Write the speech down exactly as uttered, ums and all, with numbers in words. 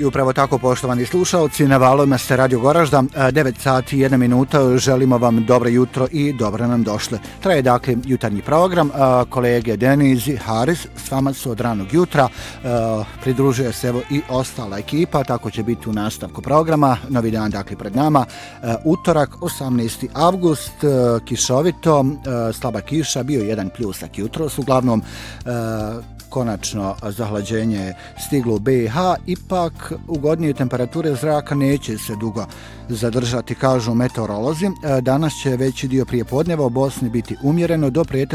I upravo tako, poštovani slušalci, na valovima ste Radio Goražda, devet sati i jedna minuta, želimo vam dobro jutro i dobro nam došli. Traje dakle jutarnji program, kolege Deniz i Haris s vama su od ranog jutra, pridružuje se evo i ostala ekipa, tako će biti u nastavku programa, novi dan dakle pred nama, utorak osamnaesti avgust, kišovito, slaba kiša, bio jedan pljusak jutros, uglavnom konačno zahlađenje stiglo u B i H, ipak ugodnije temperature zraka neće se dugo zadržati, kažu meteorolozi. Danas će veći dio prijepodneva u Bosni biti umjereno do pretežno